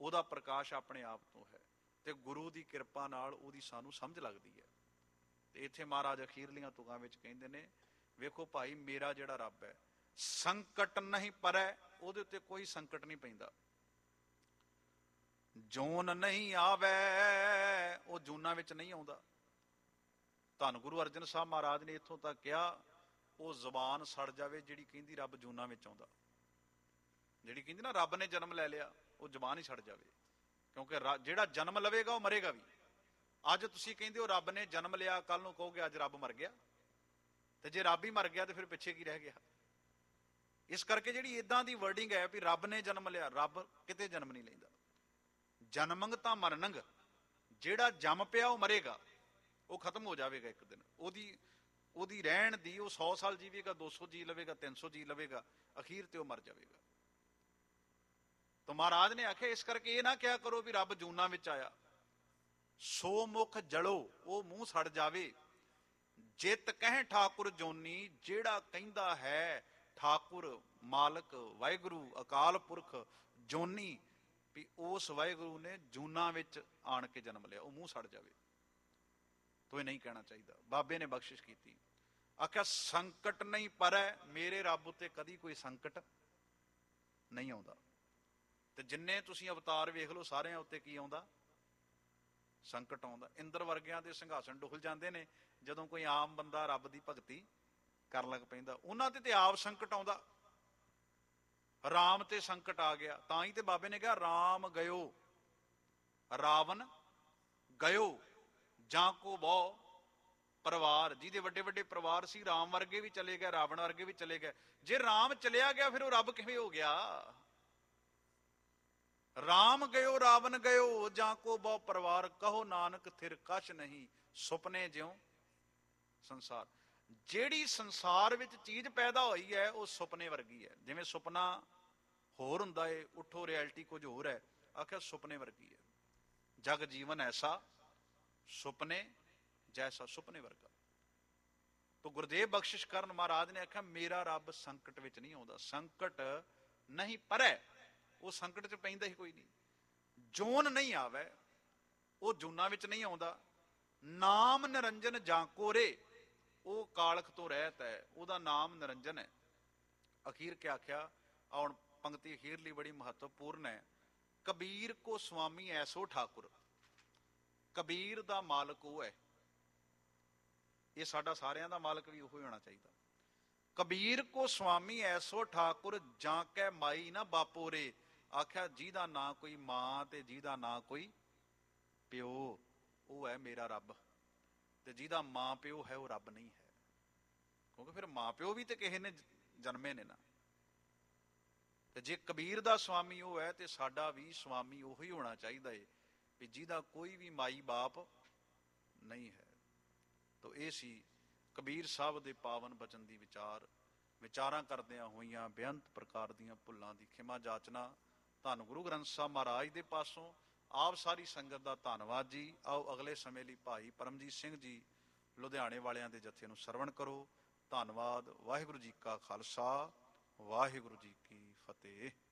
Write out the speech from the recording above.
ਉਹਦਾ ਪ੍ਰਕਾਸ਼ ਆਪਣੇ ਆਪ ਤੋਂ ਹੈ ਤੇ ਗੁਰੂ ਦੀ ਕਿਰਪਾ ਨਾਲ ਉਹਦੀ ਸਾਨੂੰ ਸਮਝ ਲੱਗਦੀ ਹੈ। ਤੇ ਇੱਥੇ ਮਹਾਰਾਜ ਅਖੀਰਲੀਆਂ ਤੁਕਾਂ ਵਿੱਚ ਕਹਿੰਦੇ ਨੇ, ਵੇਖੋ ਭਾਈ, ਮੇਰਾ ਜਿਹੜਾ ਰੱਬ ਹੈ, ਸੰਕਟ ਨਹੀਂ ਪਰੈ, ਉਹਦੇ ਉੱਤੇ ਕੋਈ ਸੰਕਟ ਨਹੀਂ ਪੈਂਦਾ। ਜੂਨ ਨਹੀਂ ਆਵੈ, ਉਹ ਜੂਨਾਂ ਵਿੱਚ ਨਹੀਂ ਆਉਂਦਾ। ਧੰਨ ਗੁਰੂ ਅਰਜਨ ਸਾਹਿਬ ਮਹਾਰਾਜ ਨੇ ਇੱਥੋਂ ਤੱਕ ਕਿਹਾ, ਉਹ ਜ਼ੁਬਾਨ ਸੜ ਜਾਵੇ ਜਿਹੜੀ ਕਹਿੰਦੀ ਰੱਬ ਜੂਨਾਂ ਵਿੱਚ ਆਉਂਦਾ। ਜਿਹੜੀ ਕਹਿੰਦੀ ਨਾ ਰੱਬ ਨੇ ਜਨਮ ਲੈ ਲਿਆ, ਉਹ ਜ਼ੁਬਾਨ ਹੀ ਸੜ ਜਾਵੇ। ਕਿਉਂਕਿ ਜਿਹੜਾ ਜਨਮ ਲਵੇਗਾ ਉਹ ਮਰੇਗਾ ਵੀ। ਅੱਜ ਤੁਸੀਂ ਕਹਿੰਦੇ ਹੋ ਰੱਬ ਨੇ ਜਨਮ ਲਿਆ, ਕੱਲ ਨੂੰ ਕਹੋਗੇ ਅੱਜ ਰੱਬ ਮਰ ਗਿਆ। ਤੇ ਜੇ ਰੱਬ ਹੀ ਮਰ ਗਿਆ ਤੇ ਫਿਰ ਪਿੱਛੇ ਕੀ ਰਹਿ ਗਿਆ? ਇਸ ਕਰਕੇ ਜਿਹੜੀ ਇਦਾਂ ਦੀ ਵਰਡਿੰਗ ਹੈ ਵੀ ਰੱਬ ਨੇ ਜਨਮ ਲਿਆ, ਰੱਬ ਕਿਤੇ ਜਨਮ ਨਹੀਂ ਲੈਂਦਾ। ਜਨਮੰਗ ਤਾਂ ਮਰਨੰਗ, ਜਿਹੜਾ ਜੰਮ ਪਿਆ ਉਹ ਮਰੇਗਾ, ਉਹ ਖਤਮ ਹੋ ਜਾਵੇਗਾ ਇੱਕ ਦਿਨ। ਉਹਦੀ ਰਹਿਣ ਦੀ, ਉਹ 100 ਸਾਲ ਜੀਵੇਗਾ, 200 ਜੀ ਲਵੇਗਾ, 300 ਜੀ ਲਵੇਗਾ, ਅਖੀਰ ਤੇ ਉਹ ਮਰ ਜਾਵੇਗਾ। ਤਾਂ ਮਹਾਰਾਜ ਨੇ ਆਖਿਆ, ਇਸ ਕਰਕੇ ਇਹ ਨਾ ਕਿਹਾ ਕਰੋ ਵੀ ਰੱਬ ਜੂਨਾਂ ਵਿੱਚ ਆਇਆ। ਸੋ ਮੁਖ ਜਲੋ, ਉਹ ਮੂੰਹ ਸੜ ਜਾਵੇ। ਜਿਤ ਕਹਿ ਠਾਕੁਰ ਜੋਨੀ, ਜਿਹੜਾ ਕਹਿੰਦਾ ਹੈ ਠਾਕੁਰ, ਮਾਲਕ, ਵਾਹਿਗੁਰੂ, ਅਕਾਲ ਪੁਰਖ, ਜੋਨੀ, ਵੀ ਉਸ ਵਾਹਿਗੁਰੂ ਨੇ ਜੂਨਾਂ ਵਿੱਚ ਆਣ ਕੇ ਜਨਮ ਲਿਆ, ਉਹ ਮੂੰਹ ਸੜ ਜਾਵੇ। ਤੋ ਇਹ ਨਹੀਂ ਕਹਿਣਾ ਚਾਹੀਦਾ। ਬਾਬੇ ਨੇ ਬਖਸ਼ਿਸ਼ ਕੀਤੀ, ਆਖਿਆ ਸੰਕਟ ਨਹੀਂ ਪਰੈ, ਮੇਰੇ ਰੱਬ ਉੱਤੇ ਕਦੀ ਕੋਈ ਸੰਕਟ ਨਹੀਂ ਆਉਂਦਾ। ਤੇ ਜਿੰਨੇ ਤੁਸੀਂ ਅਵਤਾਰ ਵੇਖ ਲਓ, ਸਾਰਿਆਂ ਉੱਤੇ ਕੀ ਆਉਂਦਾ? ਸੰਕਟ ਆਉਂਦਾ। ਇੰਦਰ ਵਰਗਿਆਂ ਦੇ ਸਿੰਘਾਸਣ ਡੁੱਲ ਜਾਂਦੇ ਨੇ ਜਦੋਂ ਕੋਈ ਆਮ ਬੰਦਾ ਰੱਬ ਦੀ ਭਗਤੀ ਕਰਨ ਲੱਗ ਪੈਂਦਾ, ਉਹਨਾਂ ਤੇ ਆਪ ਸੰਕਟ ਆਉਂਦਾ। ਰਾਮ ਤੇ ਸੰਕਟ ਆ ਗਿਆ, ਤਾਂ ਹੀ ਤੇ ਬਾਬੇ ਨੇ ਕਿਹਾ ਰਾਮ ਗਇਓ, ਰਾਵਣ ਗਇਓ, ਜਾਂ ਕੋ ਬਹੁ ਪਰਿਵਾਰ। ਜਿਹਦੇ ਵੱਡੇ ਵੱਡੇ ਪਰਿਵਾਰ ਸੀ, ਰਾਮ ਵਰਗੇ ਵੀ ਚਲੇ ਗਏ, ਰਾਵਣ ਵਰਗੇ ਵੀ ਚਲੇ ਗਏ। ਜੇ ਰਾਮ ਚਲਿਆ ਗਿਆ ਫਿਰ ਉਹ ਰੱਬ ਕਿਵੇਂ ਹੋ ਗਿਆ? ਰਾਮ ਗਇਓ ਰਾਵਣ ਗਇਓ, ਜਾਂ ਕੋ ਬਹੁ ਪਰਿਵਾਰ, ਕਹੋ ਨਾਨਕ ਥਿਰ ਕਛ ਨਹੀਂ, ਸੁਪਨੇ ਜਿਉ ਸੰਸਾਰ। ਜਿਹੜੀ ਸੰਸਾਰ ਵਿੱਚ ਚੀਜ਼ ਪੈਦਾ ਹੋਈ ਹੈ ਉਹ ਸੁਪਨੇ ਵਰਗੀ ਹੈ। ਜਿਵੇਂ ਸੁਪਨਾ ਹੋਰ ਹੁੰਦਾ ਏ, ਉੱਠੋ ਰਿਐਲਿਟੀ ਕੁਝ ਹੋਰ ਹੈ, ਆਖਿਆ ਸੁਪਨੇ ਵਰਗੀ ਹੈ। ਜਗ ਜੀਵਨ ਐਸਾ ਸੁਪਨੇ ਜੈਸਾ, ਸੁਪਨੇ ਵਰਗਾ। ਤੋ ਗੁਰਦੇਵ ਬਖਸ਼ਿਸ਼ ਕਰਨ ਮਹਾਰਾਜ ਨੇ ਆਖਿਆ, ਮੇਰਾ ਰੱਬ ਸੰਕਟ ਵਿੱਚ ਨਹੀਂ ਆਉਂਦਾ। ਸੰਕਟ ਨਹੀਂ ਪਰੈ, ਉਹ ਸੰਕਟ ਚ ਪੈਂਦਾ ਹੀ ਕੋਈ ਨਹੀਂ। ਜੋਨ ਨਹੀਂ ਆਵੇ, ਉਹ ਜੂਨਾਂ ਵਿੱਚ ਨਹੀਂ ਆਉਂਦਾ। ਨਾਮ ਨਿਰੰਜਨ ਜਾਂ ਕੋਰੇ, ਉਹ ਕਾਲਖ ਤੋਂ ਰਹਿਤ ਹੈ, ਉਹਦਾ ਨਾਮ ਨਿਰੰਜਨ ਹੈ। ਅਖੀਰ ਕਿਆ ਆਖਿਆ? ਹੁਣ ਪੰਕਤੀ ਅਖੀਰਲੀ ਬੜੀ ਮਹੱਤਵਪੂਰਨ ਹੈ। ਕਬੀਰ ਕੋ ਸੁਆਮੀ ਐਸੋ ਠਾਕੁਰ, ਕਬੀਰ ਦਾ ਮਾਲਕ ਉਹ ਹੈ। ਇਹ ਸਾਡਾ ਸਾਰਿਆਂ ਦਾ ਮਾਲਕ ਵੀ ਉਹੀ ਹੋਣਾ ਚਾਹੀਦਾ। ਕਬੀਰ ਕੋ ਸੁਆਮੀ ਐਸੋ ਠਾਕੁਰ, ਜਾਂ ਕੈ ਮਾਈ ਨਾ ਬਾਪੋਰੇ। ਆਖਿਆ ਜਿਹਦਾ ਨਾ ਕੋਈ ਮਾਂ ਤੇ ਜਿਹਦਾ ਨਾ ਕੋਈ ਪਿਓ, ਉਹ ਹੈ ਮੇਰਾ ਰੱਬ। ਤੇ ਜਿਹਦਾ ਮਾਂ ਪਿਓ ਹੈ ਉਹ ਰੱਬ ਨਹੀਂ ਹੈ। ਕਿਉਂਕਿ ਫਿਰ ਮਾਂ ਪਿਓ ਵੀ ਤੇ ਕਿਸੇ ਨੇ ਜਨਮੇ ਨੇ ਨਾ। ਤੇ ਜੇ ਕਬੀਰ ਦਾ ਸੁਆਮੀ ਉਹ ਹੈ ਤੇ ਸਾਡਾ ਵੀ ਸੁਆਮੀ ਉਹੀ ਹੋਣਾ ਚਾਹੀਦਾ ਏ, ਵੀ ਜਿਹਦਾ ਕੋਈ ਵੀ ਮਾਈ ਬਾਪ ਨਹੀਂ ਹੈ। ਤੋ ਇਹ ਸੀ ਕਬੀਰ ਸਾਹਿਬ ਦੇ ਪਾਵਨ ਬਚਨ ਦੀ ਵਿਚਾਰਾਂ ਕਰਦਿਆਂ ਹੋਈਆਂ ਬੇਅੰਤ ਪ੍ਰਕਾਰ ਦੀਆਂ ਭੁੱਲਾਂ ਦੀ ਖਿਮਾ ਜਾਚਨਾ ਧੰਨ ਗੁਰੂ ਗ੍ਰੰਥ ਸਾਹਿਬ ਮਹਾਰਾਜ ਦੇ ਪਾਸੋਂ। ਆਪ ਸਾਰੀ ਸੰਗਤ ਦਾ ਧੰਨਵਾਦ ਜੀ। ਆਓ ਅਗਲੇ ਸਮੇਂ ਲਈ ਭਾਈ ਪਰਮਜੀਤ ਸਿੰਘ ਜੀ ਲੁਧਿਆਣੇ ਵਾਲਿਆਂ ਦੇ ਜਥੇ ਨੂੰ ਸਰਵਣ ਕਰੋ। ਧੰਨਵਾਦ। ਵਾਹਿਗੁਰੂ ਜੀ ਕਾ ਖਾਲਸਾ, ਵਾਹਿਗੁਰੂ ਜੀ ਕੀ ਫਤਿਹ।